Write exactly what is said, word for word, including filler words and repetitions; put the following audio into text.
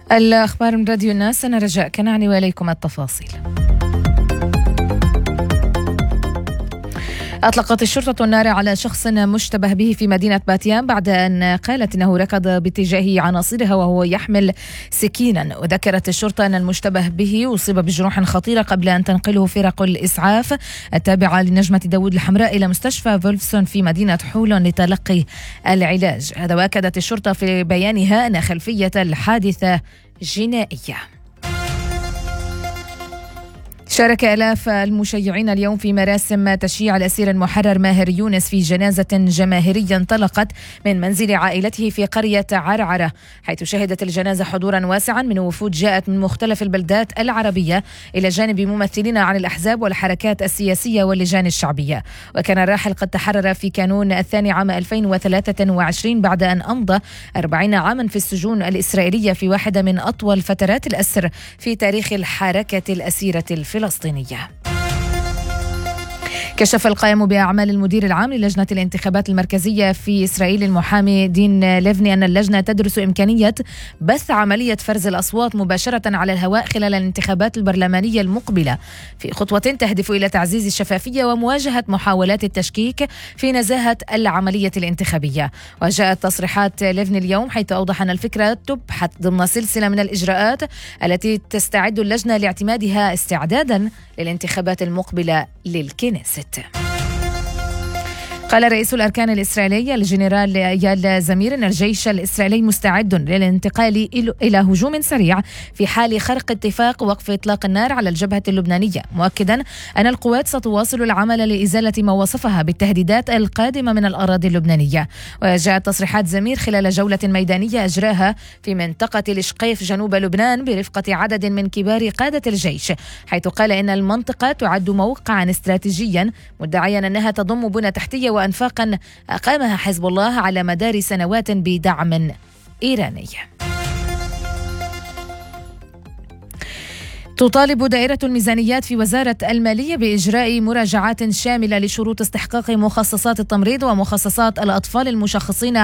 الأخبار من راديو الناس، أنا رجاء كنعني وإليكم التفاصيل. أطلقت الشرطة النار على شخص مشتبه به في مدينة باتيان بعد أن قالت أنه ركض باتجاه عناصرها وهو يحمل سكينا. وذكرت الشرطة أن المشتبه به أصيب بجروح خطيرة قبل أن تنقله فرق الإسعاف التابعة لنجمة داود الحمراء إلى مستشفى فولفسون في مدينة حولون لتلقي العلاج. هذا وأكدت الشرطة في بيانها أن خلفية الحادثة جنائية. شارك آلاف المشيعين اليوم في مراسم تشييع الأسير المحرر ماهر يونس في جنازة جماهيرية انطلقت من منزل عائلته في قرية عرعرة، حيث شهدت الجنازة حضورا واسعا من وفود جاءت من مختلف البلدات العربية إلى جانب ممثلين عن الأحزاب والحركات السياسية واللجان الشعبية. وكان الراحل قد تحرر في كانون الثاني عام ألفين وثلاثة وعشرين بعد أن أمضى أربعين عاما في السجون الإسرائيلية في واحدة من أطول فترات الأسر في تاريخ الحركة الأسيرة الفلسطينية. كشف القائم بأعمال المدير العام للجنة الانتخابات المركزية في إسرائيل المحامي دين ليفني أن اللجنة تدرس إمكانية بث عملية فرز الأصوات مباشرة على الهواء خلال الانتخابات البرلمانية المقبلة، في خطوة تهدف إلى تعزيز الشفافية ومواجهة محاولات التشكيك في نزاهة العملية الانتخابية. وجاءت تصريحات ليفني اليوم حيث أوضح أن الفكرة تبحث ضمن سلسلة من الإجراءات التي تستعد اللجنة لاعتمادها استعدادا للانتخابات المقبلة للكنيست. قال رئيس الأركان الإسرائيلي الجنرال يال زمير أن الجيش الإسرائيلي مستعد للانتقال إلى هجوم سريع في حال خرق اتفاق وقف إطلاق النار على الجبهة اللبنانية، مؤكدا أن القوات ستواصل العمل لإزالة ما وصفها بالتهديدات القادمة من الأراضي اللبنانية. وجاءت تصريحات زمير خلال جولة ميدانية أجراها في منطقة الشقيف جنوب لبنان برفقة عدد من كبار قادة الجيش، حيث قال إن المنطقة تعد موقعا استراتيجيا، مدعيا أنها تضم بنى تحتية وأنفاقا أقامها حزب الله على مدار سنوات بدعم إيراني. تطالب دائرة الميزانيات في وزارة المالية بإجراء مراجعات شاملة لشروط استحقاق مخصصات التمريض ومخصصات الأطفال المشخصين